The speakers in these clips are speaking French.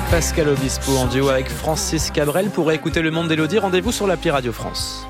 Pascal Obispo en duo avec Francis Cabrel. Pour écouter Le Monde d'Élodie, rendez-vous sur l'appli Radio France.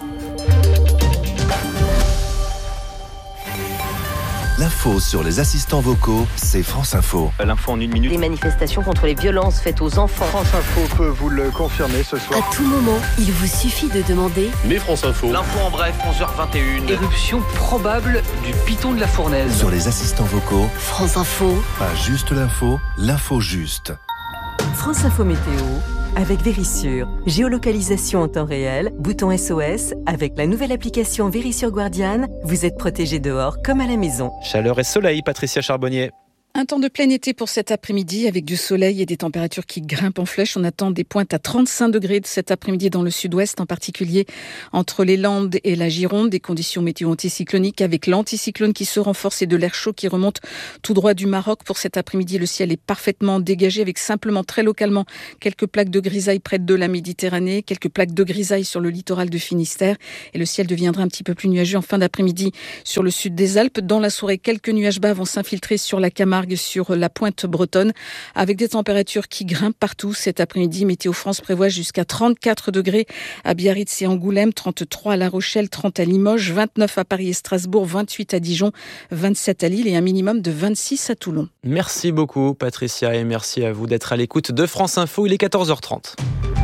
L'info sur les assistants vocaux, c'est France Info. L'info en 1 minute. Les manifestations contre les violences faites aux enfants. France Info peut vous le confirmer ce soir. À tout moment, il vous suffit de demander. Mais France Info. L'info en bref, 11h21. Éruption probable du piton de la Fournaise. Sur les assistants vocaux, France Info. Pas juste l'info, l'info juste. France Info Météo avec Vérissure. Géolocalisation en temps réel, bouton SOS. Avec la nouvelle application Vérissure Guardian, vous êtes protégé dehors comme à la maison. Chaleur et soleil, Patricia Charbonnier. Un temps de plein été pour cet après-midi avec du soleil et des températures qui grimpent en flèche. On attend des pointes à 35 degrés de cet après-midi dans le sud-ouest, en particulier entre les Landes et la Gironde. Des conditions météo anticycloniques avec l'anticyclone qui se renforce et de l'air chaud qui remonte tout droit du Maroc. Pour cet après-midi, le ciel est parfaitement dégagé avec simplement très localement quelques plaques de grisaille près de la Méditerranée, quelques plaques de grisaille sur le littoral de Finistère. Et le ciel deviendra un petit peu plus nuageux en fin d'après-midi sur le sud des Alpes. Dans la soirée, quelques nuages bas vont s'infiltrer sur la Camargue, sur la pointe bretonne, avec des températures qui grimpent partout. Cet après-midi, Météo France prévoit jusqu'à 34 degrés à Biarritz et Angoulême, 33 à La Rochelle, 30 à Limoges, 29 à Paris et Strasbourg, 28 à Dijon, 27 à Lille et un minimum de 26 à Toulon. Merci beaucoup Patricia et merci à vous d'être à l'écoute de France Info. Il est 14h30.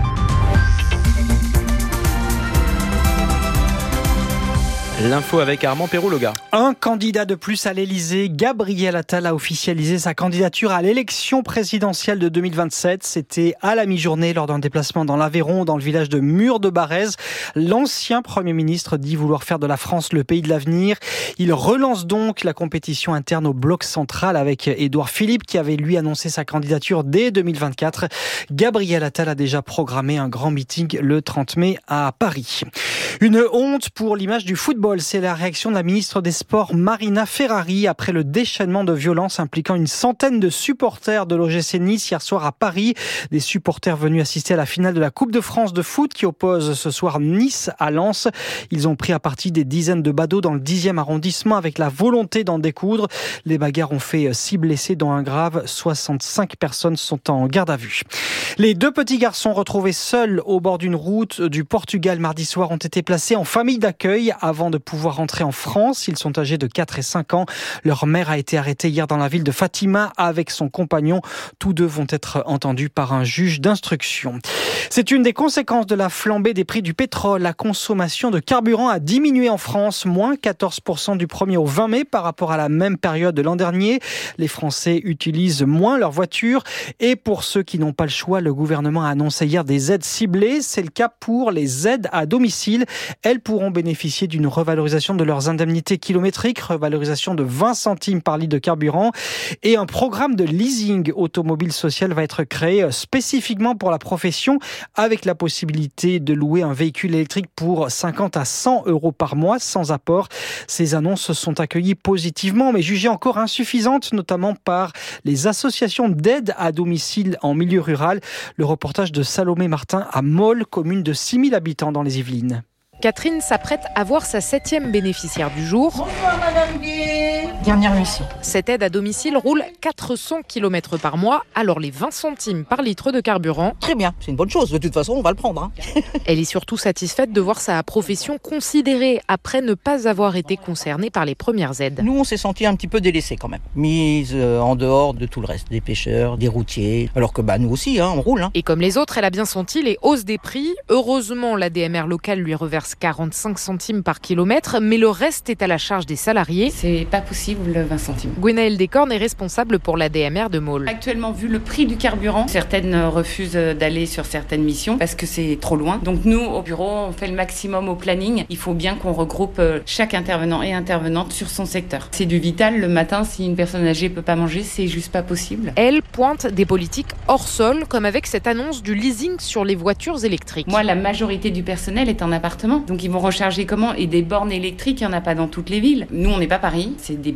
L'info avec Armand Perrault-Loga. Un candidat de plus à l'Élysée, Gabriel Attal a officialisé sa candidature à l'élection présidentielle de 2027. C'était à la mi-journée lors d'un déplacement dans l'Aveyron, dans le village de Mur-de-Barrez. L'ancien Premier ministre dit vouloir faire de la France le pays de l'avenir. Il relance donc la compétition interne au bloc central avec Édouard Philippe qui avait lui annoncé sa candidature dès 2024. Gabriel Attal a déjà programmé un grand meeting le 30 mai à Paris. Une honte pour l'image du football. C'est la réaction de la ministre des Sports Marina Ferrari après le déchaînement de violence impliquant une centaine de supporters de l'OGC Nice hier soir à Paris. Des supporters venus assister à la finale de la Coupe de France de foot qui oppose ce soir Nice à Lens. Ils ont pris à partie des dizaines de badauds dans le 10e arrondissement avec la volonté d'en découdre. Les bagarres ont fait 6 blessés dont un grave. 65 personnes sont en garde à vue. Les 2 petits garçons retrouvés seuls au bord d'une route du Portugal mardi soir ont été placés en famille d'accueil avant de pouvoir rentrer en France. Ils sont âgés de 4 et 5 ans. Leur mère a été arrêtée hier dans la ville de Fatima avec son compagnon. Tous 2 vont être entendus par un juge d'instruction. C'est une des conséquences de la flambée des prix du pétrole. La consommation de carburant a diminué en France, moins 14% du 1er au 20 mai par rapport à la même période de l'an dernier. Les Français utilisent moins leur voiture. Et pour ceux qui n'ont pas le choix, le gouvernement a annoncé hier des aides ciblées. C'est le cas pour les aides à domicile. Elles pourront bénéficier d'une revalorisation de leurs indemnités kilométriques, revalorisation de 20 centimes par litre de carburant et un programme de leasing automobile social va être créé spécifiquement pour la profession avec la possibilité de louer un véhicule électrique pour 50 à 100 euros par mois sans apport. Ces annonces sont accueillies positivement mais jugées encore insuffisantes, notamment par les associations d'aide à domicile en milieu rural. Le reportage de Salomé Martin à Molles, commune de 6000 habitants dans les Yvelines. Catherine s'apprête à voir sa 7e bénéficiaire du jour. Bonsoir Madame Gué. Dernière mission. Cette aide à domicile roule 400 km par mois, alors les 20 centimes par litre de carburant. Très bien, c'est une bonne chose. De toute façon, on va le prendre. Elle est surtout satisfaite de voir sa profession considérée après ne pas avoir été concernée par les premières aides. Nous, on s'est sentis un petit peu délaissés quand même. Mise en dehors de tout le reste, des pêcheurs, des routiers. Alors que nous aussi, on roule. Et comme les autres, elle a bien senti les hausses des prix. Heureusement, l'ADMR locale lui reverse 45 centimes par kilomètre, mais le reste est à la charge des salariés. C'est pas possible, 20 centimes. Gwenaëlle Descornes est responsable pour l'ADMR de Molles. Actuellement, vu le prix du carburant, certaines refusent d'aller sur certaines missions parce que c'est trop loin. Donc nous, au bureau, on fait le maximum au planning. Il faut bien qu'on regroupe chaque intervenant et intervenante sur son secteur. C'est du vital. Le matin, si une personne âgée peut pas manger, c'est juste pas possible. Elle pointe des politiques hors sol, comme avec cette annonce du leasing sur les voitures électriques. Moi, la majorité du personnel est en appartement. Donc ils vont recharger comment ? Et des bornes électriques, il n'y en a pas dans toutes les villes. Nous, on n'est pas Paris, c'est des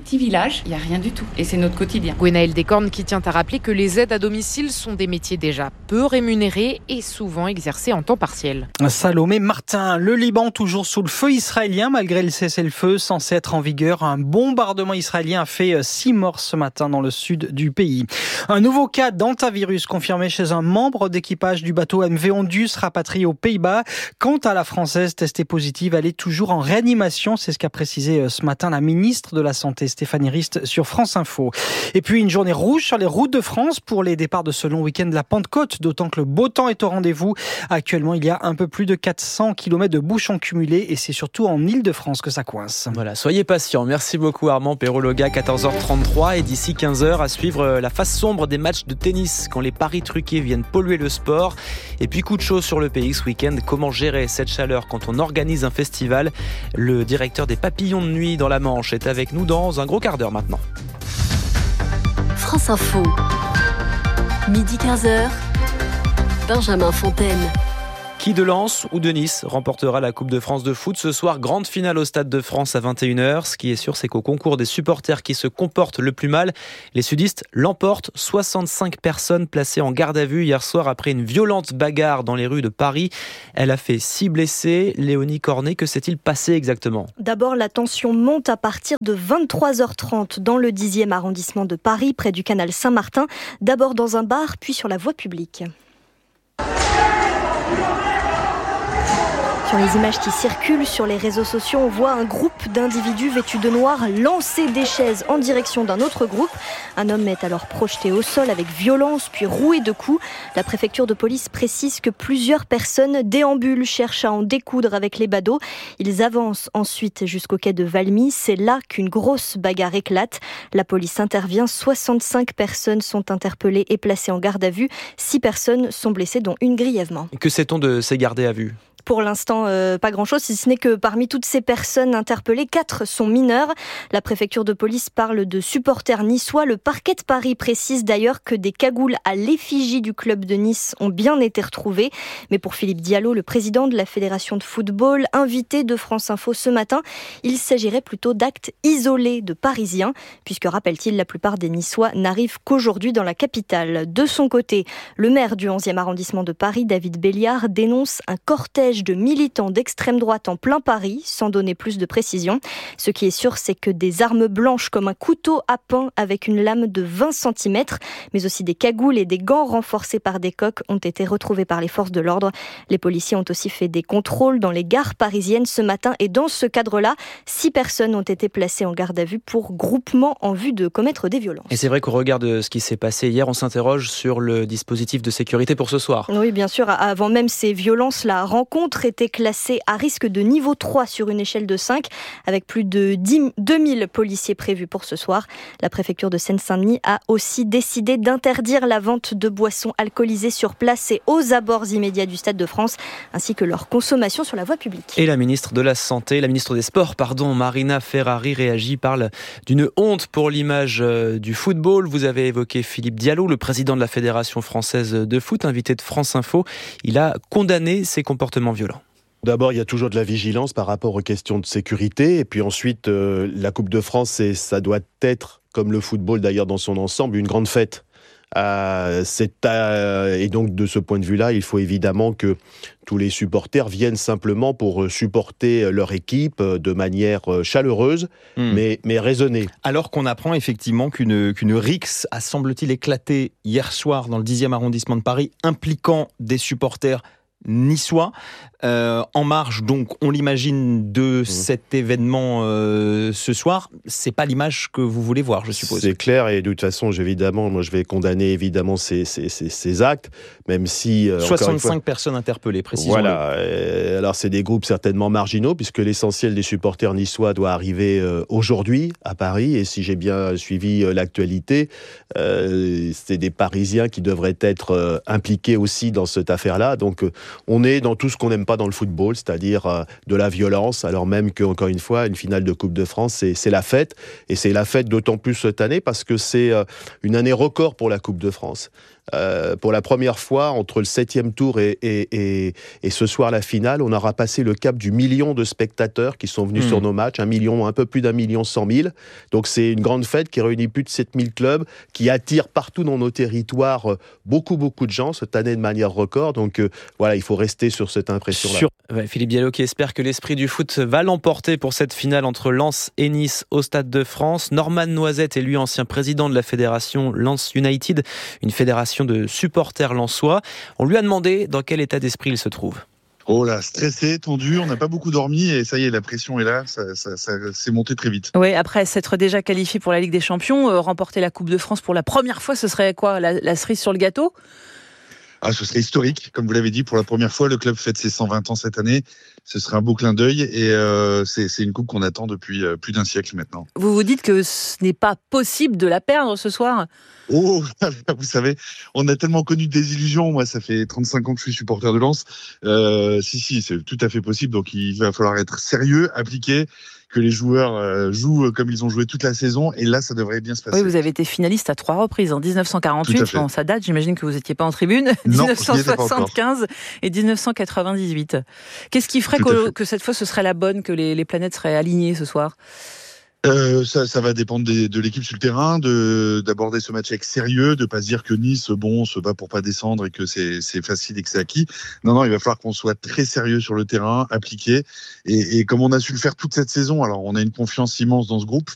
petit village, il n'y a rien du tout. Et c'est notre quotidien. Gwenaëlle Descornes qui tient à rappeler que les aides à domicile sont des métiers déjà peu rémunérés et souvent exercés en temps partiel. Salomé Martin, le Liban toujours sous le feu israélien malgré le cessez-le-feu censé être en vigueur. Un bombardement israélien a fait 6 morts ce matin dans le sud du pays. Un nouveau cas d'hantavirus confirmé chez un membre d'équipage du bateau MV Ondus rapatrié aux Pays-Bas. Quant à la Française testée positive, elle est toujours en réanimation. C'est ce qu'a précisé ce matin la ministre de la Santé Stéphanie Rist sur France Info. Et puis une journée rouge sur les routes de France pour les départs de ce long week-end de la Pentecôte, d'autant que le beau temps est au rendez-vous. Actuellement, il y a un peu plus de 400 km de bouchons cumulés et c'est surtout en Île-de-France que ça coince. Voilà, soyez patients. Merci beaucoup Armand Perrologa, 14h33 et d'ici 15h à suivre la face sombre des matchs de tennis quand les paris truqués viennent polluer le sport. Et puis coup de chaud sur le pays ce week-end, comment gérer cette chaleur quand on organise un festival? Le directeur des Papillons de Nuit dans la Manche est avec nous dans un gros quart d'heure maintenant. France Info, midi 15h, Benjamin Fontaine. Qui de Lens ou de Nice remportera la Coupe de France de foot ce soir? Grande finale au Stade de France à 21h. Ce qui est sûr, c'est qu'au concours des supporters qui se comportent le plus mal, les sudistes l'emportent. 65 personnes placées en garde à vue hier soir après une violente bagarre dans les rues de Paris. Elle a fait 6 blessés. Léonie Cornet, que s'est-il passé exactement? D'abord, la tension monte à partir de 23h30 dans le 10e arrondissement de Paris, près du canal Saint-Martin. D'abord dans un bar, puis sur la voie publique. Sur les images qui circulent sur les réseaux sociaux, on voit un groupe d'individus vêtus de noir lancer des chaises en direction d'un autre groupe. Un homme est alors projeté au sol avec violence, puis roué de coups. La préfecture de police précise que plusieurs personnes déambulent, cherchent à en découdre avec les badauds. Ils avancent ensuite jusqu'au quai de Valmy. C'est là qu'une grosse bagarre éclate. La police intervient. 65 personnes sont interpellées et placées en garde à vue. 6 personnes sont blessées, dont une grièvement. Que sait-on de ces gardés à vue? Pour l'instant, pas grand-chose, si ce n'est que parmi toutes ces personnes interpellées, 4 sont mineurs. La préfecture de police parle de supporters niçois. Le parquet de Paris précise d'ailleurs que des cagoules à l'effigie du club de Nice ont bien été retrouvées. Mais pour Philippe Diallo, le président de la Fédération de football, invité de France Info ce matin, il s'agirait plutôt d'actes isolés de Parisiens, puisque, rappelle-t-il, la plupart des Niçois n'arrivent qu'aujourd'hui dans la capitale. De son côté, le maire du 11e arrondissement de Paris, David Béliard, dénonce un cortège de militants d'extrême droite en plein Paris, sans donner plus de précision. Ce qui est sûr, c'est que des armes blanches comme un couteau à pain avec une lame de 20 cm, mais aussi des cagoules et des gants renforcés par des coques ont été retrouvés par les forces de l'ordre. Les policiers ont aussi fait des contrôles dans les gares parisiennes ce matin et dans ce cadre-là, 6 personnes ont été placées en garde à vue pour groupement en vue de commettre des violences. Et c'est vrai qu'au regard de ce qui s'est passé hier, on s'interroge sur le dispositif de sécurité pour ce soir. Oui, bien sûr. Avant même ces violences, la rencontre était classée à risque de niveau 3 sur une échelle de 5, avec plus de 2000 policiers prévus pour ce soir. La préfecture de Seine-Saint-Denis a aussi décidé d'interdire la vente de boissons alcoolisées sur place et aux abords immédiats du Stade de France, ainsi que leur consommation sur la voie publique. Et la ministre de la Santé, la ministre des Sports, Marina Ferrari, réagit, parle d'une honte pour l'image du football. Vous avez évoqué Philippe Diallo, le président de la Fédération française de foot, invité de France Info. Il a condamné ces comportements violents. D'abord, il y a toujours de la vigilance par rapport aux questions de sécurité. Et puis ensuite, la Coupe de France, ça doit être, comme le football d'ailleurs dans son ensemble, une grande fête. Et donc, de ce point de vue-là, il faut évidemment que tous les supporters viennent simplement pour supporter leur équipe de manière chaleureuse, mais raisonnée. Alors qu'on apprend effectivement qu'une rixe a, semble-t-il, éclaté hier soir dans le 10e arrondissement de Paris, impliquant des supporters niçois, en marge, donc, on l'imagine, de cet événement ce soir. C'est pas l'image que vous voulez voir, je suppose. C'est clair, et de toute façon, moi, je vais condamner évidemment ces actes, même si... 65 personnes interpellées, précisément. Voilà, alors c'est des groupes certainement marginaux, puisque l'essentiel des supporters niçois doit arriver aujourd'hui à Paris, et si j'ai bien suivi l'actualité, c'est des Parisiens qui devraient être impliqués aussi dans cette affaire-là, donc on est dans tout ce qu'on n'aime pas pas dans le football, c'est-à-dire de la violence, alors même qu'encore une fois, une finale de Coupe de France, c'est la fête. Et c'est la fête d'autant plus cette année parce que c'est une année record pour la Coupe de France. Pour la première fois, entre le 7e tour et ce soir la finale, on aura passé le cap du million de spectateurs qui sont venus sur nos matchs, un peu plus d'1,1 million. Donc c'est une grande fête qui réunit plus de 7000 clubs, qui attire partout dans nos territoires beaucoup de gens cette année de manière record. Donc voilà, il faut rester sur cette impression-là. Philippe Diallo qui espère que l'esprit du foot va l'emporter pour cette finale entre Lens et Nice au Stade de France. Norman Noisette est lui ancien président de la fédération Lens United, une fédération de supporters lensois. On lui a demandé dans quel état d'esprit il se trouve. Oh là, stressé, tendu, on n'a pas beaucoup dormi et ça y est, la pression est là, ça s'est monté très vite. Oui, après s'être déjà qualifié pour la Ligue des Champions, remporter la Coupe de France pour la première fois, ce serait quoi, la cerise sur le gâteau ? Ce serait historique, comme vous l'avez dit, pour la première fois, le club fête ses 120 ans cette année. Ce serait un beau clin d'œil et c'est une coupe qu'on attend depuis plus d'un siècle maintenant. Vous vous dites que ce n'est pas possible de la perdre ce soir ? Oh, vous savez, on a tellement connu des illusions. Moi, ça fait 35 ans que je suis supporter de Lens. Si, c'est tout à fait possible. Donc, il va falloir être sérieux, appliqué, que les joueurs jouent comme ils ont joué toute la saison. Et là, ça devrait bien se passer. Oui, vous avez été finaliste à 3 reprises. En 1948, bon, ça date, j'imagine que vous n'étiez pas en tribune. Non, 1975 et 1998. Qu'est-ce qui ferait que cette fois, ce serait la bonne, que les planètes seraient alignées ce soir ? Ça va dépendre de l'équipe sur le terrain, d'aborder ce match avec sérieux, de pas se dire que Nice, se bat pour pas descendre et que c'est facile et que c'est acquis. Non, il va falloir qu'on soit très sérieux sur le terrain, appliqué. Et comme on a su le faire toute cette saison, alors on a une confiance immense dans ce groupe.